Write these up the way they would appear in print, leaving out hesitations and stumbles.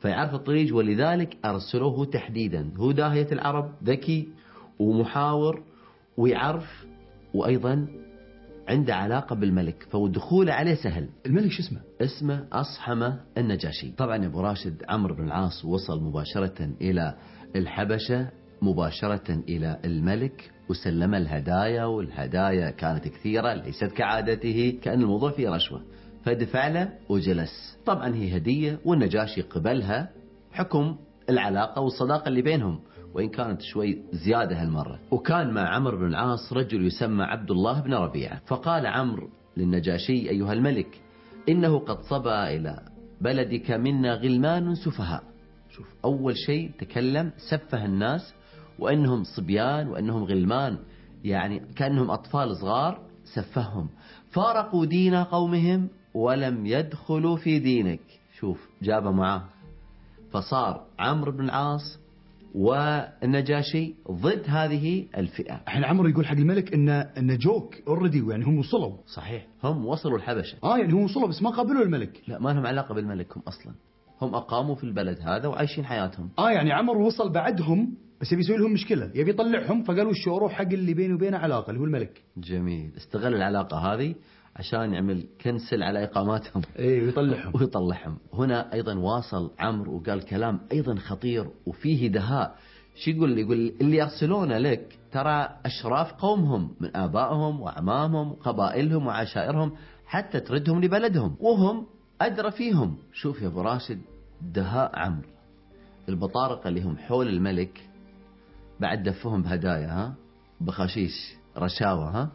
فيعرف الطريق، ولذلك أرسلوه تحديدا. هو داهية العرب، ذكي ومحاور ويعرف، وأيضا عنده علاقة بالملك، فدخوله عليه سهل. الملك شو اسمه؟ اسمه أصحمة النجاشي. طبعا يا أبو راشد، عمرو بن العاص وصل مباشرة إلى الحبشة، مباشرة إلى الملك، وسلم الهدايا، والهدايا كانت كثيرة ليست كعادته، كأن الموضوع فيه رشوة، فدفع له وجلس. طبعا هي هدية، والنجاشي قبلها حكم العلاقة والصداقة اللي بينهم، وإن كانت شوي زيادة هالمرة. وكان مع عمرو بن العاص رجل يسمى عبد الله بن ربيعة. فقال عمرو للنجاشي: أيها الملك، إنه قد صبا إلى بلدك منا غلمان سفهاء. شوف، أول شيء تكلم سفه الناس، وأنهم صبيان وأنهم غلمان، يعني كأنهم أطفال صغار، سفههم. فارقوا دين قومهم ولم يدخلوا في دينك. شوف، جابه معاه، فصار عمرو بن العاص والنجاشي ضد هذه الفئة. الحين عمرو يقول حق الملك إن جوك اوريدي، يعني هم وصلوا. صحيح، هم وصلوا الحبشة. يعني هم وصلوا بس ما قابلوا الملك. لا، ما لهم علاقة بالملك، هم أصلا هم أقاموا في البلد هذا وعايشين حياتهم. يعني عمرو وصل بعدهم، بس يبي يسوي لهم مشكلة، يبي يطلعهم، فقالوا الشورو حق اللي بينه وبينه علاقة، اللي هو الملك. جميل، استغل العلاقة هذه عشان يعمل كنسل على إقاماتهم. ويطلعهم. ويطلعهم. هنا أيضا واصل عمرو وقال كلام أيضا خطير وفيه دهاء. شو يقول اللي يرسلونه لك ترى أشراف قومهم من آبائهم وأعمامهم وقبائلهم وعشائرهم، حتى تردهم لبلدهم، وهم أدرى فيهم. شوف يا أبو راشد دهاء عمرو. البطارقة اللي هم حول الملك بعد دفهم بهدايا، بخشيش، رشاوة،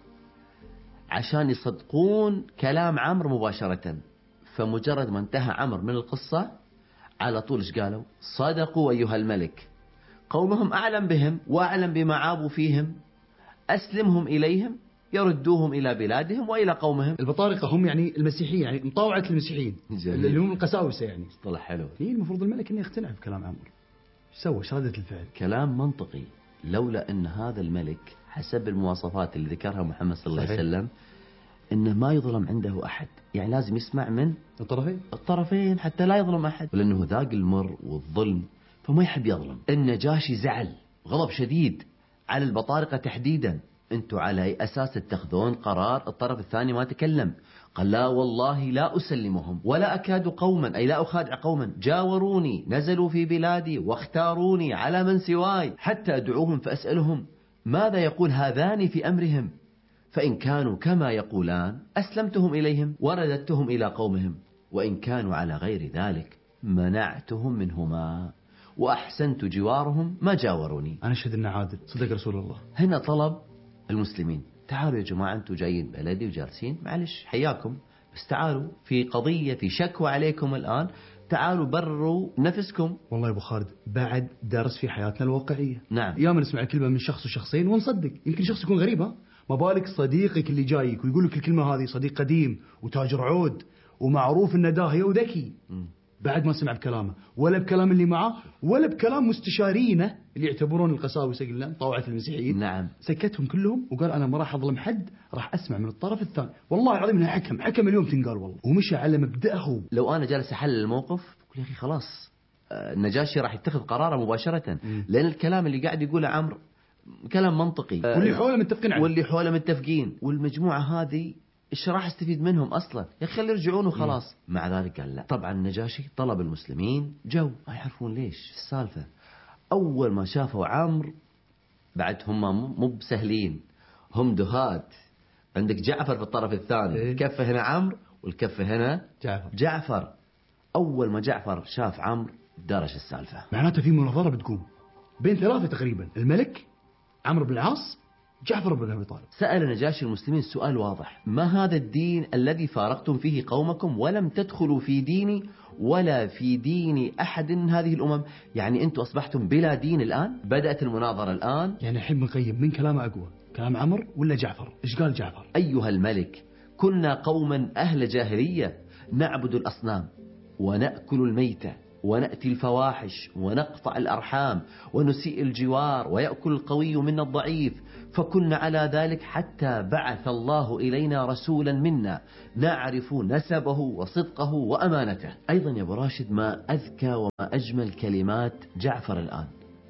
عشان يصدقون كلام عمرو مباشرة. فمجرد ما انتهى عمرو من القصة، على طول ايش قالوا؟ صدقوا أيها الملك، قومهم أعلم بهم وأعلم بما عابوا فيهم، أسلمهم إليهم يردوهم إلى بلادهم وإلى قومهم. البطارقة هم يعني المسيحيين، يعني مطاوعة المسيحيين. جميل. اللي هم القساوسة يعني. اصطلاح حلو. المفروض الملك إنه يقتنع بكلام عمرو. سوى ايش ردة الفعل؟ كلام منطقي، لولا أن هذا الملك حسب المواصفات اللي ذكرها محمد صلى الله عليه وسلم إنه ما يظلم عنده أحد، يعني لازم يسمع من الطرفين حتى لا يظلم أحد، ولأنه ذاق المر والظلم فما يحب يظلم. النجاشي زعل غضب شديد على البطارقة تحديدا. أنتوا على أي أساس تتخذون قرار الطرف الثاني ما تكلم؟ قال: لا والله لا أسلمهم ولا أكاد قوما، أي لا أخادع قوما، جاوروني نزلوا في بلادي واختاروني على من سواي، حتى أدعوهم فأسألهم ماذا يقول هذان في أمرهم، فإن كانوا كما يقولان أسلمتهم إليهم ورددتهم إلى قومهم، وإن كانوا على غير ذلك منعتهم منهما وأحسنت جوارهم ما جاوروني. أنا أشهد أنه عادل، صدق رسول الله. هنا طلب المسلمين: تعالوا يا جماعة، أنتوا جايين بلدي وجالسين، معلش حياكم، بس تعالوا في قضية، في شكوى عليكم الآن، تعالوا برروا نفسكم. والله يا أبو خالد بعد درس في حياتنا الواقعية. نعم. يا من نسمع الكلمة من شخص وشخصين ونصدق، يمكن شخص يكون غريب، ما بالك صديقك اللي جايك ويقول لك الكلمة هذه، صديق قديم وتاجر عود ومعروف انه داهية وذكي، بعد ما سمع بكلامه ولا بكلام اللي معه ولا بكلام مستشارينه اللي يعتبرون القساوسة قلنا طاوعة المسيحيين. نعم. سكتهم كلهم وقال: أنا ما راح أظلم حد، راح أسمع من الطرف الثاني. والله العظيم إنه حكم اليوم تنقال والله، ومشى على مبدأه. لو أنا جالس أحلل الموقف أقول يا أخي خلاص، النجاشي راح يتخذ قراره مباشرة، لأن الكلام اللي قاعد يقوله عمرو كلام منطقي، واللي حوله متفقين عليه، واللي حوله متفقين، والمجموعة هذه إيش راح استفيد منهم أصلا؟ يا أخي خلي يرجعون وخلاص. مع ذلك قال لا. طبعا النجاشي طلب المسلمين، جو ما يعرفون ليش السالفة. أول ما شافوا عمرو، بعد هم مو بسهلين، هم دهات. عندك جعفر في الطرف الثاني، كفه هنا عمرو والكفه هنا جعفر. أول ما جعفر شاف عمرو درج السالفة. معناته في مناظرة بتقوم بين ثلاثة تقريبا: الملك، عمرو بن العاص، جعفر بن أبي طالب. سأل نجاشي المسلمين سؤال واضح: ما هذا الدين الذي فارقتم فيه قومكم ولم تدخلوا في ديني ولا في دين أحد من هذه الأمم؟ يعني أنتم أصبحتم بلا دين الآن؟ بدأت المناظرة الآن. يعني الحين بنقيم من كلامه أقوى، كلام عمرو ولا جعفر؟ إيش قال جعفر؟ أيها الملك، كنا قوما أهل جاهلية نعبد الأصنام ونأكل الميتة ونأتي الفواحش ونقطع الأرحام ونسيء الجوار ويأكل القوي منا الضعيف، فكنا على ذلك حتى بعث الله إلينا رسولا منا نعرف نسبه وصدقه وأمانته. أيضا يا أبو راشد ما أذكى وما أجمل كلمات جعفر الآن،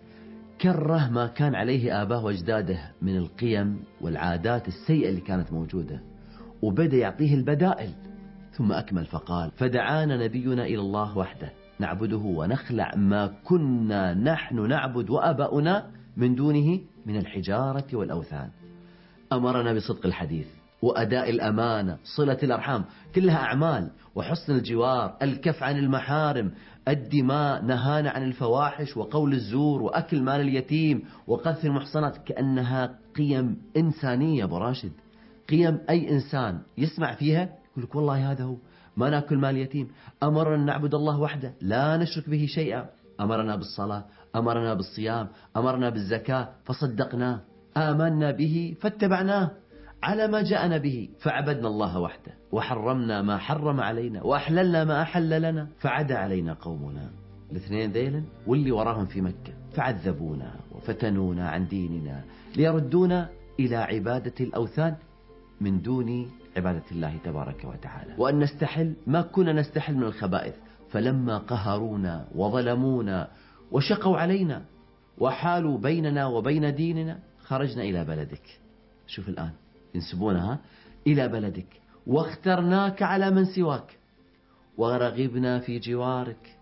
كره ما كان عليه آباه وأجداده من القيم والعادات السيئة اللي كانت موجودة، وبدأ يعطيه البدائل. ثم أكمل فقال: فدعانا نبينا إلى الله وحده نعبده ونخلع ما كنا نحن نعبد وآباؤنا من دونه من الحجارة والأوثان. أمرنا بصدق الحديث وأداء الأمانة، صلة الأرحام، كلها أعمال، وحسن الجوار، الكف عن المحارم، الدماء، نهانا عن الفواحش وقول الزور وأكل مال اليتيم وقذف المحصنات. كأنها قيم إنسانية أبو راشد، قيم أي إنسان يسمع فيها يقول لك والله هذا هو، ما نأكل مال اليتيم. أمرنا نعبد الله وحده لا نشرك به شيئا، أمرنا بالصلاة، أمرنا بالصيام، أمرنا بالزكاة فصدقناه، آمنا به فاتبعناه على ما جاءنا به، فعبدنا الله وحده وحرمنا ما حرم علينا وأحللنا ما أحل لنا، فعدا علينا قومنا الاثنين ذيلا واللي وراهم في مكة، فعذبونا وفتنونا عن ديننا ليردونا إلى عبادة الأوثان من دون عبادة الله تبارك وتعالى، وأن نستحل ما كنا نستحل من الخبائث. فلما قهرونا وظلمونا وشقوا علينا وحالوا بيننا وبين ديننا خرجنا إلى بلدك. شوف الآن ينسبونها إلى بلدك، واخترناك على من سواك، ورغبنا في جوارك،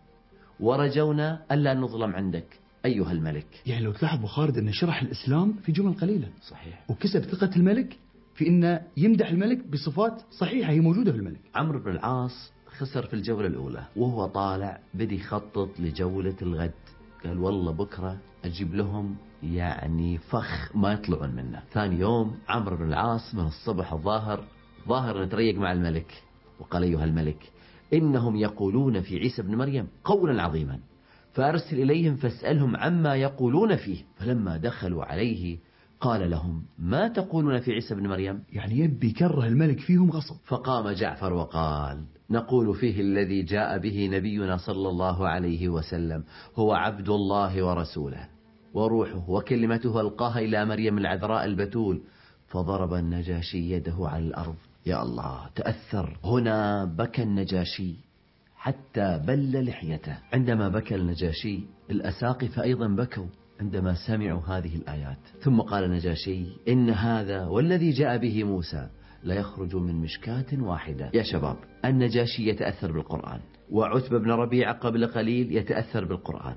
ورجونا ألا نظلم عندك أيها الملك. يعني لو تلاحظ أبو خالد أنه شرح الإسلام في جمل قليلة، صحيح، وكسب ثقة الملك في أنه يمدح الملك بصفات صحيحة هي موجودة في الملك. عمرو بن العاص خسر في الجولة الأولى، وهو طالع بدي يخطط لجولة الغد، قال والله بكرة أجيب لهم يعني فخ ما يطلعون منه. ثاني يوم عمرو بن العاص من الصبح ظاهر نتريق مع الملك، وقال أيها الملك إنهم يقولون في عيسى بن مريم قولا عظيما، فأرسل إليهم فاسألهم عما يقولون فيه. فلما دخلوا عليه قال لهم ما تقولون في عيسى بن مريم؟ يعني يبي يكره الملك فيهم غصب. فقام جعفر وقال نقول فيه الذي جاء به نبينا صلى الله عليه وسلم هو عبد الله ورسوله وروحه وكلمته ألقاها إلى مريم العذراء البتول. فضرب النجاشي يده على الأرض. يا الله، تأثر هنا، بكى النجاشي حتى بل لحيته. عندما بكى النجاشي الأساقفة أيضا بكوا عندما سمعوا هذه الآيات. ثم قال النجاشي إن هذا والذي جاء به موسى لا يخرج من مشكاة واحدة. يا شباب، النجاشي يتأثر بالقرآن، وعتبة بن ربيعة قبل قليل يتأثر بالقرآن،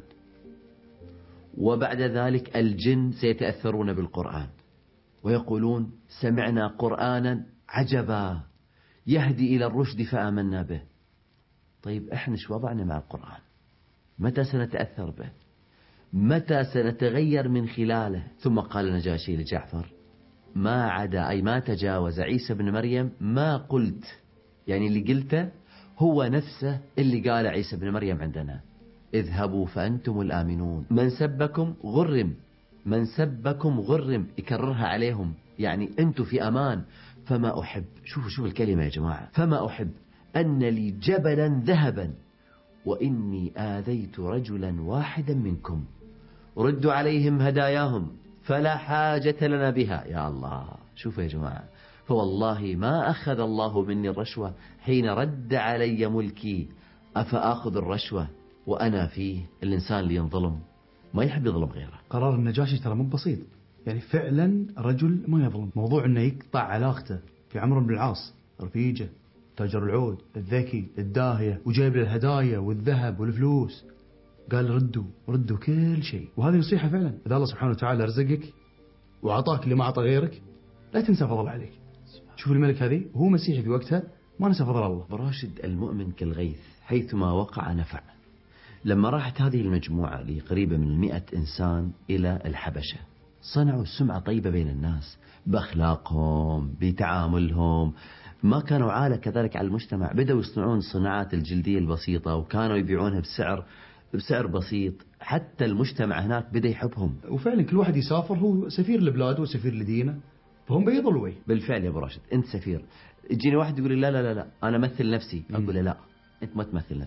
وبعد ذلك الجن سيتأثرون بالقرآن ويقولون سمعنا قرآنا عجبا يهدي إلى الرشد فآمنا به. طيب إحنا شو وضعنا مع القرآن؟ متى سنتأثر به؟ متى سنتغير من خلاله؟ ثم قال النجاشي لجعفر ما عدا أي ما تجاوز عيسى بن مريم ما قلت، يعني اللي قلته هو نفسه اللي قال عيسى بن مريم عندنا، اذهبوا فأنتم الآمنون، من سبكم غرم، من سبكم غرم، يكررها عليهم، يعني أنتم في أمان. فما أحب، شوفوا الكلمة يا جماعة، فما أحب أن لي جبلا ذهبا وإني آذيت رجلا واحدا منكم، ردوا عليهم هداياهم فلا حاجة لنا بها. يا الله، شوفوا يا جماعة، فوالله ما أخذ الله مني الرشوة حين رد علي ملكي، أفأخذ الرشوة وأنا فيه. الإنسان اللي ينظلم ما يحب يظلم غيره. قرار النجاشي ترى مو بسيط، يعني فعلا رجل ما يظلم. موضوع انه يقطع علاقته في عمرو بن العاص، رفيجه، تاجر العود، الذكي، الداهية، وجايب له الهدايا والذهب والفلوس، قال ردوا كل شيء. وهذه نصيحة فعلا، إذا الله سبحانه وتعالى رزقك وعطاك اللي ما عطى غيرك لا تنسى فضل عليك. شوف الملك هذه وهو مسيحي في وقتها ما نسى فضل الله. براشد، المؤمن كالغيث حيثما وقع نفع. لما راحت هذه المجموعة لقريبة من 100 إنسان إلى الحبشة، صنعوا سمعة طيبة بين الناس بأخلاقهم، بتعاملهم، ما كانوا عالة كذلك على المجتمع. بدأوا يصنعون صناعات الجلدية البسيطة وكانوا يبيعونها بسعر بسيط، حتى المجتمع هناك بدأ يحبهم. وفعلا كل واحد يسافر هو سفير لبلاده وسفير لدينه، فهم بيضوا الوجه. بالفعل يا أبو راشد، أنت سفير. يجيني واحد يقول لي لا أنا أمثل نفسي، أقول له لا، أنت ما تمثل نفسك،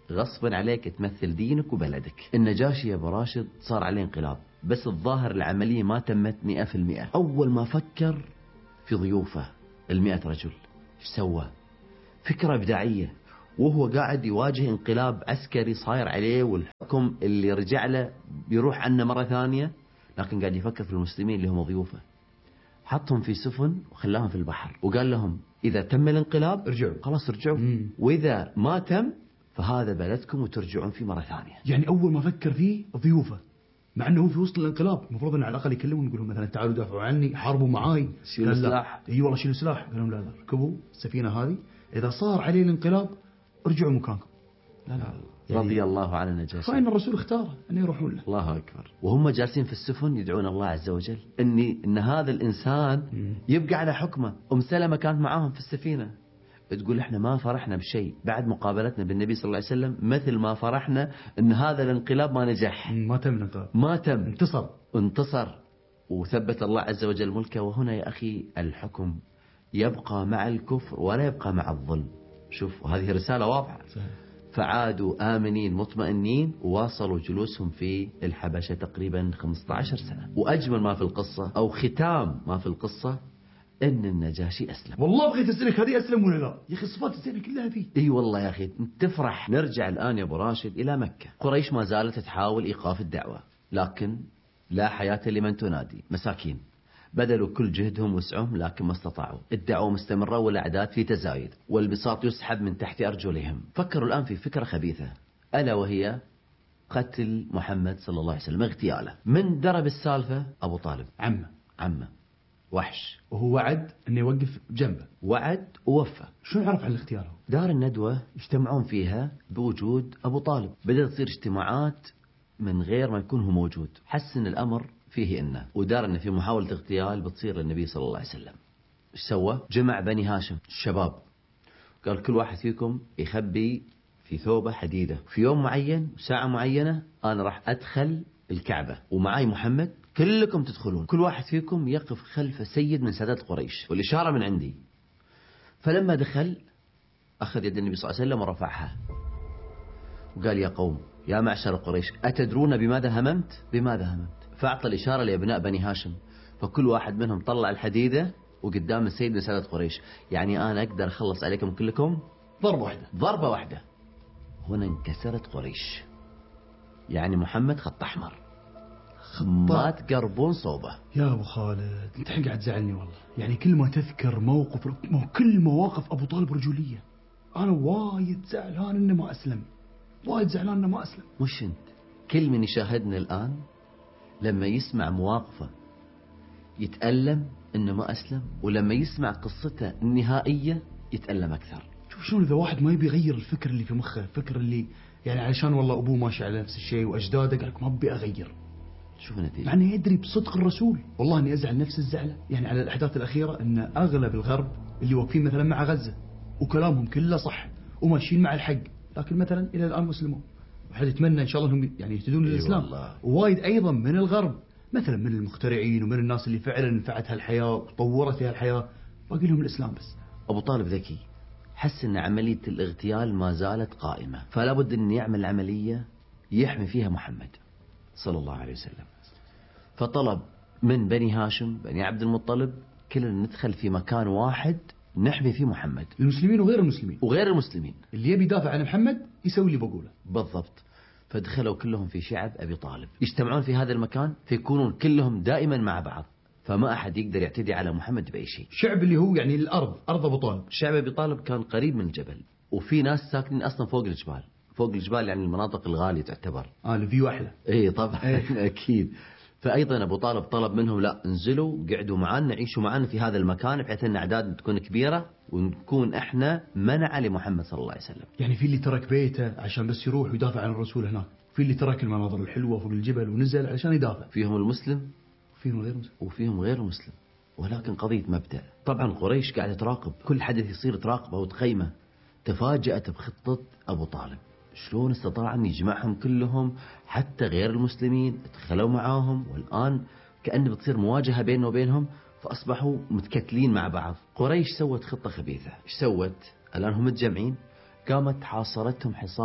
غصبا عليك تمثل دينك وبلدك. النجاشي يا أبو راشد صار عليه انقلاب، بس الظاهر العملية ما تمت 100%. أول ما فكر في ضيوفه 100 رجل، ايش سوى؟ فكرة إبداعية، وهو قاعد يواجه انقلاب عسكري صاير عليه، والحكم اللي رجع له بيروح عنه مرة ثانية، لكن قاعد يفكر في المسلمين اللي هم ضيوفه. حطهم في سفن وخلاهم في البحر، وقال لهم إذا تم الانقلاب ارجعوا، خلاص ارجعوا، وإذا ما تم فهذا بلدكم وترجعون فيه مرة ثانية. يعني أول ما فكر فيه ضيوفه، مع أنه هو في وسط الانقلاب المفروض أنه على الأقل يكلمهم يقول لهم مثلا تعالوا دافعوا عني، حاربوا معاي، شيلوا سلاح. اي والله شيلوا سلاح. قال لهم لا لا، ركبوا السفينة هذه، إذا صار عليه الانقلاب ارجعوا مكانكم. لا يعني رضي الله عن النجاشي، فإن الرسول اختاره أن يروحون له. الله أكبر. وهم جالسين في السفن يدعون الله عز وجل إن هذا الإنسان يبقى على حكمه. أم سلمة كانت معاهم في السفينة، تقول إحنا ما فرحنا بشيء بعد مقابلتنا بالنبي صلى الله عليه وسلم مثل ما فرحنا إن هذا الانقلاب ما نجح، ما تم الانقلاب، ما تم، انتصر وثبت الله عز وجل ملكه. وهنا يا أخي الحكم يبقى مع الكفر ولا يبقى مع الظلم. شوف هذه رسالة واضحة. فعادوا آمنين مطمئنين، وواصلوا جلوسهم في الحبشة تقريبا 15 سنة. وأجمل ما في القصة أو ختام ما في القصة أن النجاشي أسلم. والله بغيت أسألك هذه أسلم ولا لا؟ يا أخي الصفات الزينة كلها فيه. إي والله يا أخي تفرح. نرجع الآن يا أبو راشد إلى مكة. قريش ما زالت تحاول إيقاف الدعوة، لكن لا حياة لمن تنادي. مساكين بذلوا كل جهدهم وسعهم لكن ما استطاعوا. الدعوة مستمرة والأعداد في تزايد، والبساط يسحب من تحت أرجلهم. فكروا الآن في فكرة خبيثة، ألا وهي قتل محمد صلى الله عليه وسلم، اغتياله. من درب السالفة؟ أبو طالب، عمه وحش، وهو وعد أنه يوقف جنبه، وعد ووفى. شو عرف عن الاختيار؟ دار الندوة يجتمعون فيها بوجود أبو طالب. بدأت تصير اجتماعات من غير ما يكون هو موجود. حسن الأمر فيه إنه، ودار إنه في محاولة اغتيال بتصير للنبي صلى الله عليه وسلم. إيش سوى؟ جمع بني هاشم الشباب، قال كل واحد فيكم يخبي في ثوبه حديدة، في يوم معين وساعة معينة أنا راح أدخل الكعبة ومعاي محمد، كلكم تدخلون، كل واحد فيكم يقف خلف سيد من سادات قريش والإشارة من عندي. فلما دخل أخذ يد النبي صلى الله عليه وسلم ورفعها وقال يا قوم، يا معشر قريش، أتدرون بماذا هممت؟ بماذا هممت؟ فأعطى الإشارة لأبناء بني هاشم، فكل واحد منهم طلع الحديدة وقدام السيد من سادة قريش، يعني أنا أقدر أخلص عليكم كلكم ضربة واحدة. هنا انكسرت قريش، يعني محمد خط أحمر، ما تقربون صوبه. يا أبو خالد أنت الحين قاعد تزعلني والله. يعني كل ما تذكر موقف، كل مواقف أبو طالب رجولية. أنا وايد زعلان إنه ما أسلم، وايد زعلان إنه ما أسلم. مش أنت، كل من يشاهدنا الآن لما يسمع مواقفه يتألم إنه ما أسلم، ولما يسمع قصته النهائية يتألم أكثر. شوف شلون إذا واحد ما يبي يغير الفكر اللي في مخه، الفكر اللي يعني علشان والله أبوه ماشي على نفس الشيء وأجداده قال لك ما أبي أغير. شوف النتيجة. يعني يدري بصدق الرسول والله أني أزعل نفس الزعلة يعني على الأحداث الأخيرة، أن أغلب الغرب اللي واقفين مثلا مع غزة وكلامهم كله صح وماشيين مع الحق، لكن مثلا إلى الآن مسلمون. وحد يتمنى إن شاء الله أنهم يعني يهتدون للإسلام. ووايد أيضا من الغرب مثلا من المخترعين ومن الناس اللي فعلا نفعتها الحياة وطورت فيها الحياة باقي لهم الإسلام بس. أبو طالب ذكي، حس أن عملية الاغتيال ما زالت قائمة، فلا بد أن يعمل عملية يحمي فيها محمد صلى الله عليه وسلم. فطلب من بني هاشم بني عبد المطلب كلنا ندخل في مكان واحد نحمي فيه محمد، المسلمين وغير المسلمين اللي يبي يدافع عن محمد يسوي اللي بقوله بالضبط. فدخلوا كلهم في شعب أبي طالب، يجتمعون في هذا المكان فيكونون كلهم دائما مع بعض، فما أحد يقدر يعتدي على محمد بأي شيء. شعب اللي هو يعني الأرض، أرض أبو طالب. شعب أبي طالب كان قريب من الجبل، وفي ناس ساكنين أصلا فوق الجبال يعني المناطق الغالية تعتبر. الفيو أحلى. إيه طبعا. أكيد. فأيضا أبو طالب طلب منهم لا انزلوا قعدوا معنا، عيشوا معنا في هذا المكان بحيث أن أعداد تكون كبيرة ونكون إحنا منع لمحمد صلى الله عليه وسلم. يعني في اللي ترك بيته عشان بس يروح ويدافع عن الرسول هناك، في اللي ترك المناظر الحلوة فوق الجبل ونزل عشان يدافع. فيهم المسلم وفيهم غير مسلم، ولكن قضية مبدأ. طبعا قريش قاعدة تراقب كل حدث يصير، تراقبه وتقيمه. تفاجأت بخطة أبو طالب، شلون استطاع أن يجمعهم كلهم حتى غير المسلمين دخلوا معاهم، والآن كأن بتصير مواجهة بينه وبينهم، فأصبحوا متكتلين مع بعض. قريش سوت خطة خبيثة. إيش سوت؟ الآن هم متجمعين، قامت حاصرتهم حصار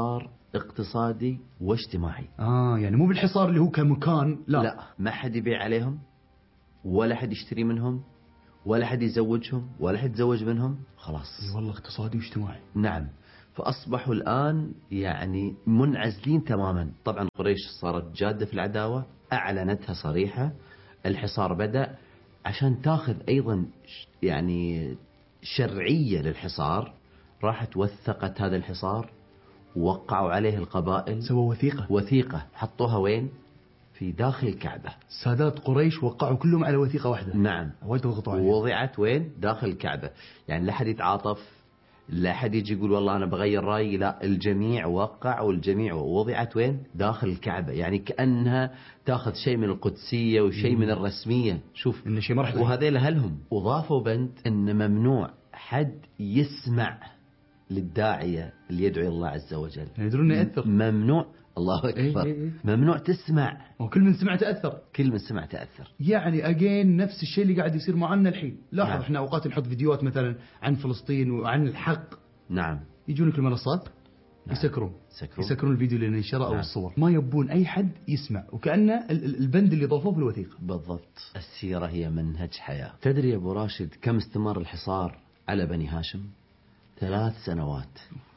اقتصادي واجتماعي. يعني مو بالحصار اللي هو كمكان، لا ما حد يبيع عليهم، ولا حد يشتري منهم، ولا حد يزوجهم، ولا حد يتزوج منهم، خلاص. والله اقتصادي واجتماعي. نعم. فأصبحوا الآن يعني منعزلين تماما. طبعا قريش صارت جادة في العداوة، أعلنتها صريحة. الحصار بدأ عشان تاخذ أيضا يعني شرعية للحصار. راحت وثقت هذا الحصار، ووقعوا عليه القبائل، سووا وثيقة حطوها وين؟ في داخل الكعبة. سادات قريش وقعوا كلهم على وثيقة واحدة. نعم. وضغطوا عليها. ووضعت وين؟ داخل الكعبة. يعني لا حد يتعاطف، لا حد يجي يقول والله أنا بغير رأيي، لا، الجميع وقع، والجميع وضعت وين؟ داخل الكعبة. يعني كأنها تاخذ شيء من القدسية وشيء من الرسمية. شوف إن شيء مرحبا. وهذيل أهلهم. وضافوا بند إن ممنوع حد يسمع للداعية اللي يدعو الله عز وجل. يدرون يأثر. ممنوع. الله أكبر. ممنوع تسمع. وكل من سمع تأثر. كل من سمع تأثر. يعني أجين نفس الشيء اللي قاعد يصير معنا الحين. لاحظ نعم. احنا أوقات نحط فيديوهات مثلا عن فلسطين وعن الحق. نعم. يجونك المنصات. نعم. يسكرون الفيديو اللي ننشره. نعم. أو الصور. ما يبون أي حد يسمع، وكأن البند اللي ضافوه في الوثيقة. بالضبط. السيرة هي منهج حياة. تدري يا أبو راشد كم استمر الحصار على بني هاشم؟ 3 سنوات.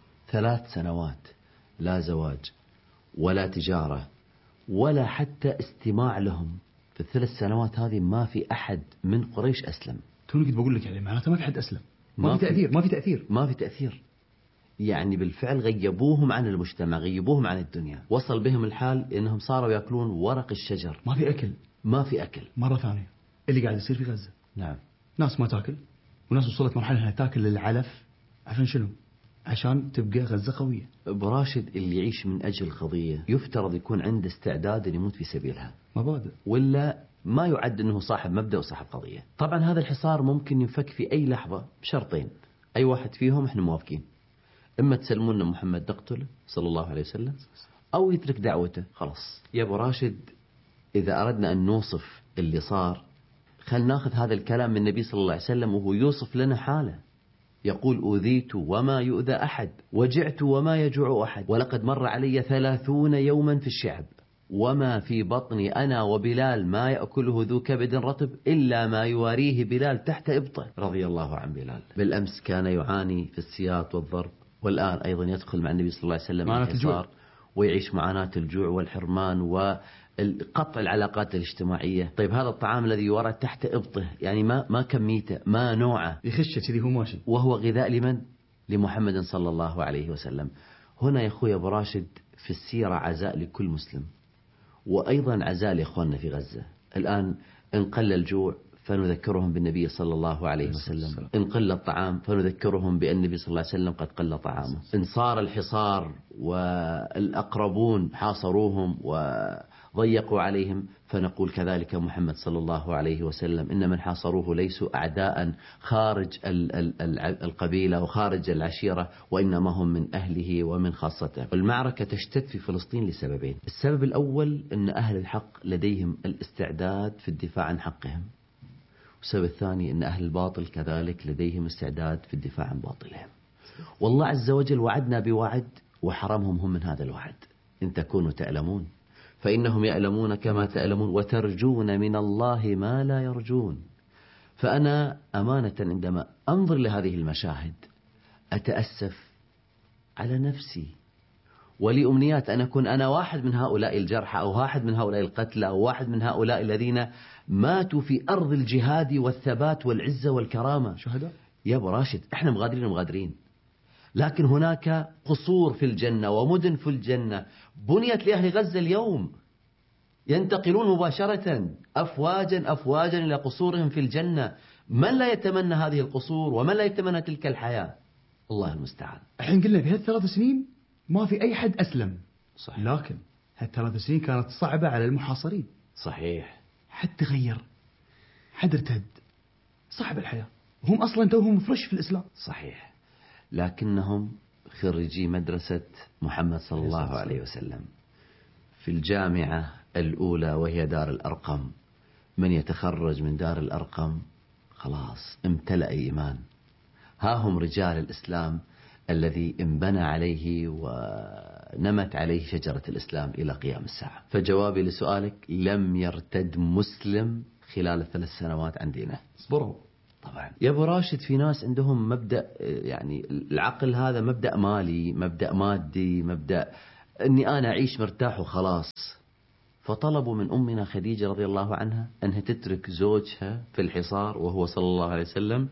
3 سنوات. لا زواج ولا تجارة ولا حتى استماع لهم. في ال3 سنوات هذه ما في أحد من قريش أسلم. توني كنت بقول لك يعني معناته ما في حد أسلم. ما في تأثير. يعني بالفعل غيبوهم عن المجتمع، غيبوهم عن الدنيا. وصل بهم الحال إنهم صاروا يأكلون ورق الشجر. ما في أكل. مرة ثانية اللي قاعد يصير في غزة. نعم. ناس ما تأكل، وناس وصلت مرحلة أنها تأكل العلف. عشان شنو؟ عشان تبقى غزة قوية. براشد اللي يعيش من أجل قضية يفترض يكون عنده استعداد أن يموت في سبيلها، مبادئ، ولا ما يعد أنه صاحب مبدأ وصاحب قضية. طبعا هذا الحصار ممكن ينفك في أي لحظة بشرطين، أي واحد فيهم احنا موافقين. إما تسلمون محمد نقتله صلى الله عليه وسلم، أو يترك دعوته. خلاص يا أبو راشد، إذا أردنا أن نوصف اللي صار، خلنا ناخذ هذا الكلام من النبي صلى الله عليه وسلم وهو يوصف لنا حاله. يقول: أوذيت وما يؤذى أحد، وجعت وما يجوع أحد، ولقد مر علي 30 يوما في الشعب، وما في بطني أنا وبلال ما يأكله ذو كبد رطب إلا ما يواريه بلال تحت إبطه، رضي الله عن بلال. بالأمس كان يعاني في السياط والضرب، والآن أيضا يدخل مع النبي صلى الله عليه وسلم الحصار ويعيش معاناة الجوع والحرمان وقطع العلاقات الاجتماعية. طيب هذا الطعام الذي يورى تحت إبطه، يعني ما كميته، ما نوعه، يخشه كذي هو ماشي، وهو غذاء لمن؟ لمحمد صلى الله عليه وسلم. هنا يا أخوي أبو راشد في السيرة عزاء لكل مسلم، وأيضا عزاء لإخواننا في غزة. الآن إن قل الجوع فنذكرهم بالنبي صلى الله عليه وسلم، إن قل الطعام فنذكرهم بأن النبي صلى الله عليه وسلم قد قل طعامه. إن صار الحصار والأقربون حاصروهم وضيقوا عليهم فنقول كذلك محمد صلى الله عليه وسلم: إن من حاصروه ليسوا أعداء خارج القبيلة وخارج العشيرة، وإنما هم من أهله ومن خاصته. المعركة تشتد في فلسطين لسببين: السبب الأول أن أهل الحق لديهم الاستعداد في الدفاع عن حقهم، والسبب الثاني أن أهل الباطل كذلك لديهم استعداد في الدفاع عن باطلهم. والله عز وجل وعدنا بوعد وحرمهم هم من هذا الوعد: إن تكونوا تعلمون فإنهم يعلمون كما تعلمون وترجون من الله ما لا يرجون. فأنا أمانة عندما أنظر لهذه المشاهد أتأسف على نفسي، ولي أمنيات أن أكون أنا واحد من هؤلاء الجرحى، أو واحد من هؤلاء القتلى، أو واحد من هؤلاء الذين ماتوا في أرض الجهاد والثبات والعزة والكرامة. شهداء يا أبو راشد، إحنا مغادرين، لكن هناك قصور في الجنة ومدن في الجنة بنيت لأهل غزة اليوم، ينتقلون مباشرة أفواجا إلى قصورهم في الجنة. من لا يتمنى هذه القصور ومن لا يتمنى تلك الحياة؟ الله المستعان. الحين قلنا في هالثلاث سنين ما في أي حد أسلم، صحيح. لكن هالثلاث سنين كانت صعبة على المحاصرين. صحيح. حد تغير، حد ارتد، صعب الحياة، هم أصلا توهم فرش في الإسلام. صحيح. لكنهم خريجي مدرسة محمد صلى الله عليه وسلم في الجامعة الأولى وهي دار الأرقم. من يتخرج من دار الأرقم خلاص امتلأ إيمان. ها هم رجال الإسلام الذي انبنى عليه ونمت عليه شجرة الإسلام إلى قيام الساعة. فجوابي لسؤالك لم يرتد مسلم خلال 3 سنوات عن دينه. اصبروا. طبعا يا أبو راشد في ناس عندهم مبدأ، يعني العقل هذا مبدأ مالي، مبدأ مادي، مبدأ أني أنا أعيش مرتاح وخلاص. فطلبوا من أمنا خديجة رضي الله عنها أنها تترك زوجها في الحصار وهو صلى الله عليه وسلم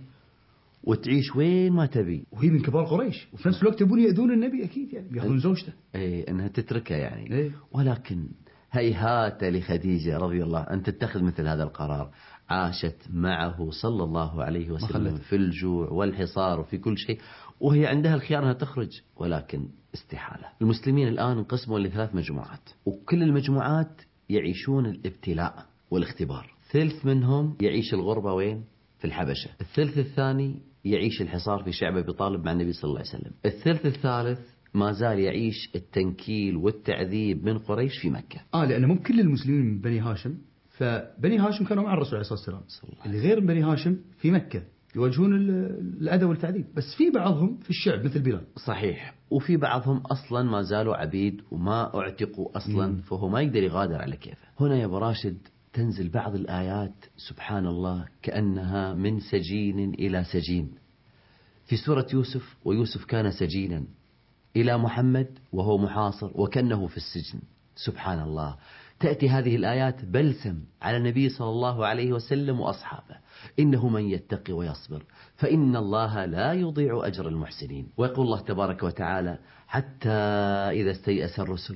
وتعيش وين ما تبي، وهي من كبار قريش، وفي نفس الوقت يبون يأذون النبي أكيد، يعني بيأخذون زوجته. أنها تتركها يعني. إيه. ولكن هيهات لخديجة رضي الله أن تتخذ مثل هذا القرار. عاشت معه صلى الله عليه وسلم في الجوع والحصار وفي كل شيء، وهي عندها الخيار أنها تخرج، ولكن استحالة. المسلمين الآن انقسموا ل3 مجموعات، وكل المجموعات يعيشون الابتلاء والاختبار. ثلث منهم يعيش الغربة وين؟ في الحبشة. الثلث الثاني يعيش الحصار في شعب أبي طالب مع النبي صلى الله عليه وسلم. الثلث الثالث ما زال يعيش التنكيل والتعذيب من قريش في مكة. لأن مو كل المسلمين من بني هاشم، فبني هاشم كانوا مع الرسول عليه الصلاة والسلام، اللي غير بني هاشم في مكة يواجهون الأذى والتعذيب، بس في بعضهم في الشعب مثل بلال. صحيح. وفي بعضهم أصلا ما زالوا عبيد وما اعتقوا أصلا، فهو ما يقدر يغادر على كيفه. هنا يا أبو راشد تنزل بعض الآيات سبحان الله كأنها من سجين إلى سجين. في سورة يوسف، ويوسف كان سجينا، إلى محمد وهو محاصر وكأنه في السجن. سبحان الله. تأتي هذه الآيات بلسم على النبي صلى الله عليه وسلم وأصحابه: إنه من يتقي ويصبر فإن الله لا يضيع أجر المحسنين. ويقول الله تبارك وتعالى: حتى إذا استيأس الرسل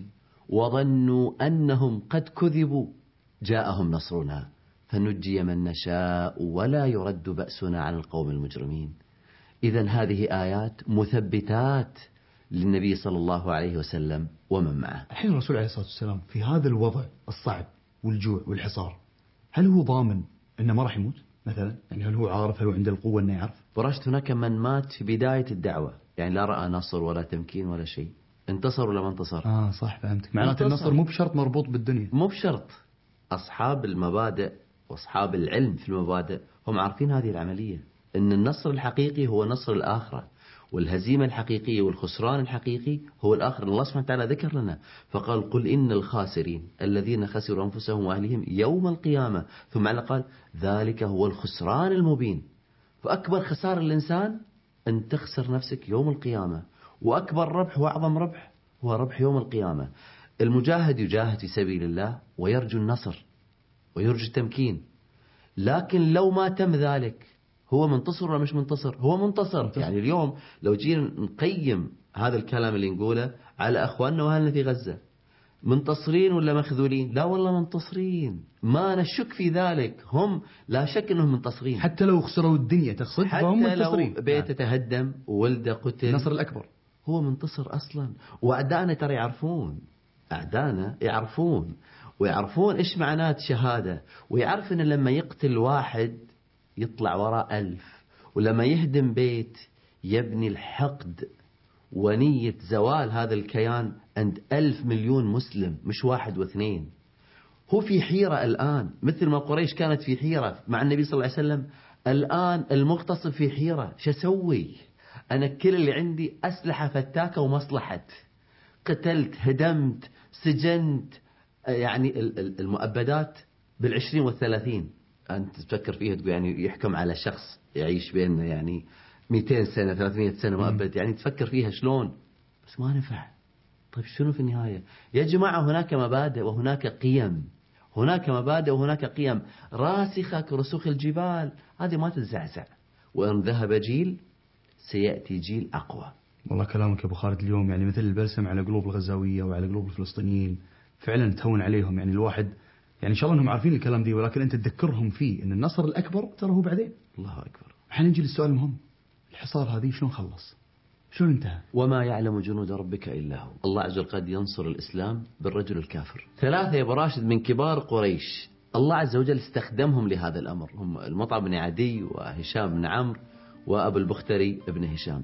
وظنوا أنهم قد كذبوا جاءهم نصرنا فنجي من نشاء ولا يرد بأسنا عن القوم المجرمين. إذن هذه آيات مثبتات للنبي صلى الله عليه وسلم ومن معه. الحين الرسول عليه الصلاة والسلام في هذا الوضع الصعب والجوع والحصار، هل هو ضامن أنه ما راح يموت مثلا؟ يعني هل هو عارف، هل هو عنده القوة أنه يعرف؟ ورشت هناك من مات في بداية الدعوة، يعني لا رأى نصر ولا تمكين ولا شيء. انتصر ولا ما انتصر؟ صح، فهمتك. معناته النصر مو بشرط مربوط بالدنيا. مو بشرط. أصحاب المبادئ وأصحاب العلم في المبادئ هم عارفين هذه العملية، أن النصر الحقيقي هو نصر الآخرة، والهزيمة الحقيقية والخسران الحقيقي هو الآخر. الله سبحانه وتعالى ذكر لنا فقال: قل إن الخاسرين الذين خسروا أنفسهم وأهلهم يوم القيامة، ثم قال: ذلك هو الخسران المبين. فأكبر خسارة الإنسان أن تخسر نفسك يوم القيامة، وأكبر ربح وأعظم ربح هو ربح يوم القيامة. المجاهد يجاهد في سبيل الله ويرجو النصر ويرجو التمكين، لكن لو ما تم ذلك هو منتصر ولا مش منتصر؟ هو منتصر. يعني اليوم لو جينا نقيم هذا الكلام اللي نقوله على أخواننا وأهلنا في غزة، منتصرين ولا مخذولين؟ لا والله منتصرين، ما نشك في ذلك. هم لا شك أنهم منتصرين، حتى لو خسروا الدنيا تقصد، فهم منتصرين. حتى لو بيته تهدم وولده قتل، النصر الأكبر هو منتصر أصلا. وأعدانا ترى يعرفون، أعدانا يعرفون ويعرفون إيش معنات شهادة، ويعرف أن لما يقتل واحد يطلع وراء 1000، ولما يهدم بيت يبني الحقد ونية زوال هذا الكيان عند 1,000 مليون مسلم، مش 1 و2. هو في حيرة الآن، مثل ما قريش كانت في حيرة مع النبي صلى الله عليه وسلم. الآن المغتصب في حيرة، شو أسوي؟ أنا كل اللي عندي أسلحة فتاكة ومصلحة، قتلت، هدمت، سجنت، يعني المؤبدات بال20 وال30. أنت تفكر فيها تقول يعني يحكم على شخص يعيش بيننا يعني 200 سنة 300 سنة مؤبد، يعني تفكر فيها شلون، بس ما نفع. طيب شنو في النهاية يا جماعة؟ هناك مبادئ وهناك قيم، هناك مبادئ وهناك قيم راسخة كرسوخ الجبال، هذه ما تتزعزع. وإن ذهب جيل سيأتي جيل أقوى. والله كلامك يا أبو خالد اليوم يعني مثل البلسم على قلوب الغزاوية وعلى قلوب الفلسطينيين، فعلا تهون عليهم. يعني الواحد يعني إن شاء الله أنهم عارفين الكلام دي، ولكن أنت تذكرهم فيه أن النصر الأكبر ترى هو بعدين. الله أكبر. حنجي للسؤال المهم: الحصار هذه شلون خلص؟ شلون انتهى؟ وما يعلم جنود ربك إلا هو. الله عز وجل قد ينصر الإسلام بالرجل الكافر. 3 يا أبو راشد من كبار قريش الله عز وجل استخدمهم لهذا الأمر، هم المطعم بن عدي وهشام بن عمرو وأبو البختري بن هشام.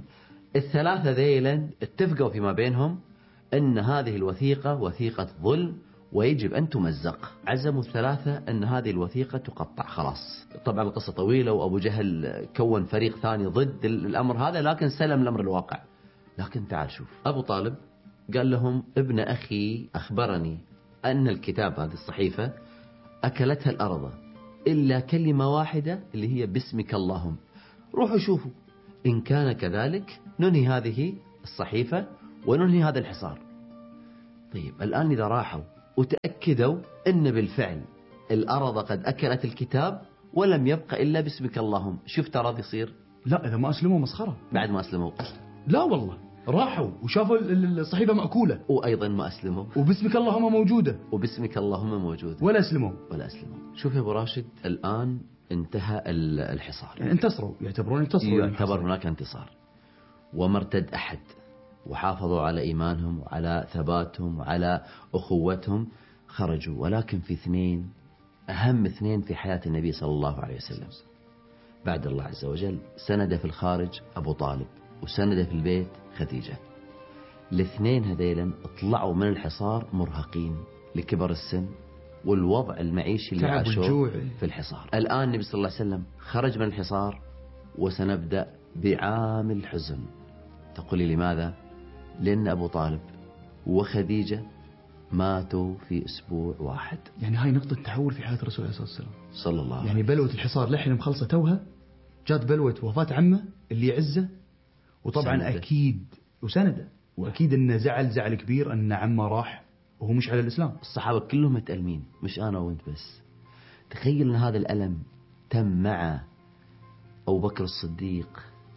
ال3 ذيلا اتفقوا فيما بينهم أن هذه الوثيقة وثيقة ظلم ويجب أن تمزق. عزموا ال3 أن هذه الوثيقة تقطع خلاص. طبعا القصة طويلة، وأبو جهل كون فريق ثاني ضد الأمر هذا، لكن سلم الأمر الواقع. لكن تعال شوف، أبو طالب قال لهم ابن أخي أخبرني أن الكتاب هذه الصحيفة أكلتها الأرض إلا كلمة واحدة اللي هي باسمك اللهم، روحوا شوفوا إن كان كذلك ننهي هذه الصحيفة وننهي هذا الحصار. طيب الآن إذا راحوا وتأكدوا أن بالفعل الأرض قد أكلت الكتاب ولم يبقى إلا باسمك اللهم، شوف ترى يصير؟ لا إذا ما أسلموا مسخرة. بعد ما أسلموا؟ لا والله، راحوا وشافوا الصحيفة مأكولة وأيضا ما أسلموا، وباسمك اللهم موجودة، وباسمك اللهم موجودة، ولا أسلموا. شوف يا أبو راشد، الآن انتهى الحصار، يعني انتصروا، يعتبرون انتصروا، يعتبر هناك انتصار، وما ارتد أحد، وحافظوا على إيمانهم وعلى ثباتهم وعلى أخوتهم. خرجوا، ولكن في اثنين، أهم اثنين في حياة النبي صلى الله عليه وسلم بعد الله عز وجل، سند في الخارج أبو طالب، وسند في البيت خديجة. الاثنين هذيلا طلعوا من الحصار مرهقين لكبر السن والوضع المعيشي اللي عاشوه في الحصار. الآن النبي صلى الله عليه وسلم خرج من الحصار، وسنبدأ بعام الحزن. تقولي لماذا؟ لأن أبو طالب وخديجة ماتوا في أسبوع واحد. يعني هاي نقطة تحول في حياة الرسول عليه الصلاة والسلام صلى الله عليه يعني وسلم. بلوة الحصار لحين مخلصة توها، جات بلوة وفاة عمه اللي يعزه، وطبعا سنده. أكيد وسنده، وأكيد أنه زعل كبير أن عمه راح وهو مش على الإسلام. الصحابة كلهم متألمين، مش أنا وأنت بس. تخيل أن هذا الألم تم مع أبو بكر الصديق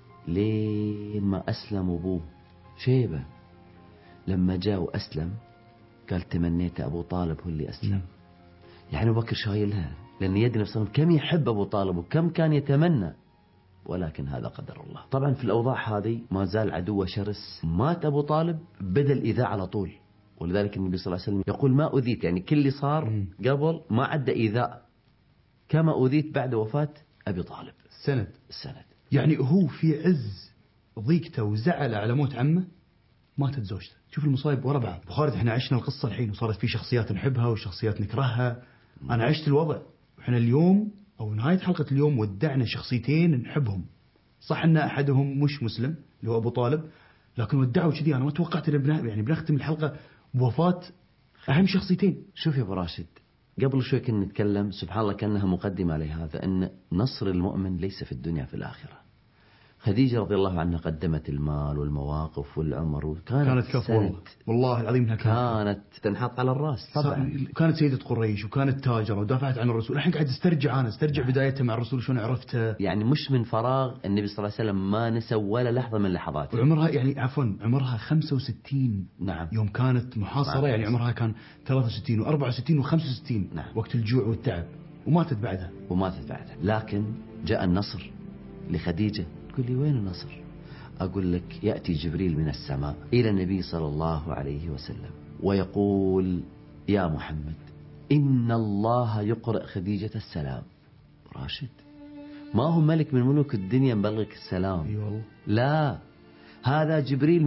لين ما أسلم أبوه شيبة. لما جاء وأسلم قال تمنيت أبو طالب هو اللي أسلم. يعني أبو بكر شايلها، لأن يدري نفسه كم يحب أبو طالب وكم كان يتمنى، ولكن هذا قدر الله. طبعا في الأوضاع هذه ما زال عدو شرس. مات أبو طالب بدأ الإيذاء على طول، ولذلك النبي صلى الله عليه وسلم يقول ما أذيت، يعني كل اللي صار قبل ما عدى إيذاء كما أذيت بعد وفاة أبي طالب. السند. يعني هو في عز ضيقته وزعل على موت عمه ماتت زوجته. شوف المصايب ورا بعض. بخارج احنا عشنا القصة الحين، وصارت في شخصيات نحبها وشخصيات نكرهها. أنا عشت الوضع، وإحنا اليوم أو نهاية حلقة اليوم ودعنا شخصيتين نحبهم. صح أن أحدهم مش مسلم اللي هو أبو طالب، لكن ودعوا كذي. أنا ما توقعت يعني بنختم الحلقة بوفاة أهم شخصيتين. شوف يا أبو راشد، قبل شوي كنا نتكلم سبحان الله كأنها مقدمة لهذا، أن نصر المؤمن ليس في الدنيا في الآخرة. خديجة رضي الله عنها قدمت المال والمواقف والعمر، وكانت كفو والله العظيم انها كانت تنحط على الراس. طبعا كانت سيدة قريش وكانت تاجرة ودافعت عن الرسول. الحين قاعد استرجع بدايتها مع الرسول شلون عرفتها. يعني مش من فراغ النبي صلى الله عليه وسلم ما نسى ولا لحظة من لحظاته. وعمرها يعني عمرها 65. نعم. يوم كانت محاصرة يعني عمرها كان 63 و64 و65. نعم. وقت الجوع والتعب، وماتت بعدها. لكن جاء النصر لخديجة. تقول لي وين النصر؟ أقول لك يأتي جبريل من السماء إلى النبي صلى الله عليه وسلم ويقول يا محمد إن الله يقرأ خديجة السلام. راشد، ما هو ملك من ملوك الدنيا مبلغك السلام. أي والله. لا، هذا جبريل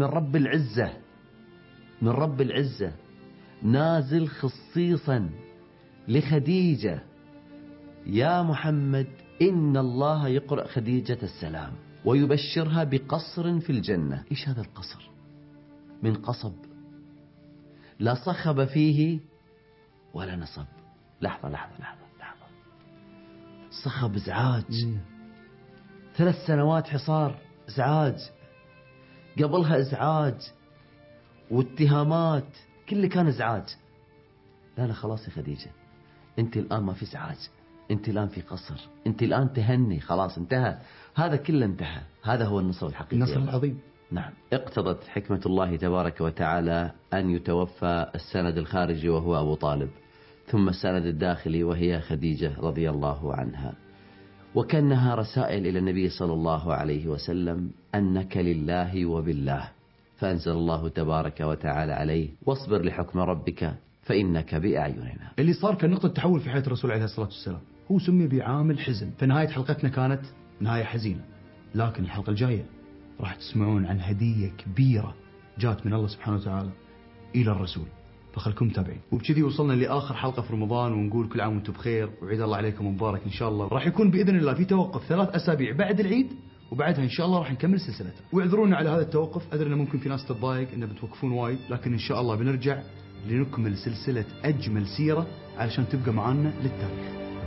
من رب العزة نازل خصيصا لخديجة. يا محمد إن الله يقرأ خديجة السلام ويبشرها بقصر في الجنة. إيش هذا القصر؟ من قصب لا صخب فيه ولا نصب. لحظة. صخب إزعاج، 3 سنوات حصار إزعاج، قبلها إزعاج واتهامات، كل كان إزعاج. لا خلاص يا خديجة، أنت الآن ما في إزعاج، أنت الآن في قصر، أنت الآن تهني، خلاص انتهى، هذا كله انتهى. هذا هو النصر الحقيقي، النصر العظيم. نعم. اقتضت حكمة الله تبارك وتعالى أن يتوفى السند الخارجي وهو أبو طالب، ثم السند الداخلي وهي خديجة رضي الله عنها، وكأنها رسائل إلى النبي صلى الله عليه وسلم أنك لله وبالله. فأنزل الله تبارك وتعالى عليه واصبر لحكم ربك فإنك بأعيننا. اللي صار كان نقطة تحول في حياة الرسول عليه الصلاة والسلام. هو سمي بعام الحزن. فنهاية حلقتنا كانت نهاية حزينة، لكن الحلقة الجاية راح تسمعون عن هدية كبيرة جات من الله سبحانه وتعالى إلى الرسول، فخلكم متابعين. وبكذي وصلنا لآخر حلقة في رمضان، ونقول كل عام وانتم بخير وعيد الله عليكم مبارك إن شاء الله. راح يكون بإذن الله في توقف 3 أسابيع بعد العيد، وبعدها ان شاء الله راح نكمل سلسلتنا. واعذرونا على هذا التوقف، ادري انه ممكن في ناس تتضايق انه بتوقفون وايد، لكن ان شاء الله بنرجع لنكمل سلسله اجمل سيره علشان تبقى معانا للتاريخ.